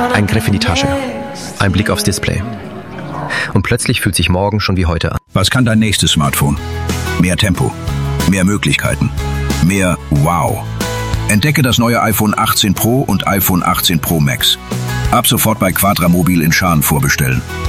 Ein Griff in die Tasche. Ein Blick aufs Display. Und plötzlich fühlt sich morgen schon wie heute an. Was kann dein nächstes Smartphone? Mehr Tempo, mehr Möglichkeiten, mehr Wow. Entdecke das neue iPhone 18 Pro und iPhone 18 Pro Max. Ab sofort bei Quadramobil in Schaan vorbestellen.